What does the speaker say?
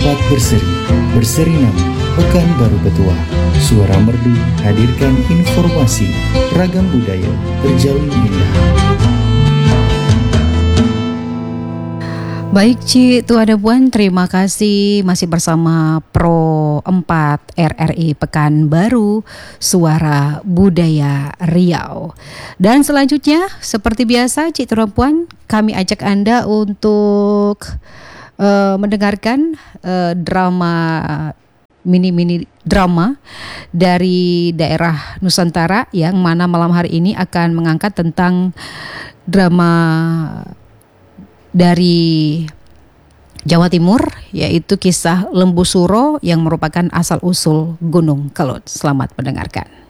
Tempat berseri nama Pekanbaru Betua. Suara Merdu hadirkan informasi, ragam budaya terjalin indah. Baik Ci, Tuan dan Puan, terima kasih masih bersama Pro 4 RRI Pekanbaru, Suara Budaya Riau. Dan selanjutnya, seperti biasa Ci, Tuan dan Puan, kami ajak Anda untuk mendengarkan drama mini drama dari daerah Nusantara, yang mana malam hari ini akan mengangkat tentang drama dari Jawa Timur, yaitu kisah Lembu Suro yang merupakan asal-usul Gunung Kelut. Selamat mendengarkan.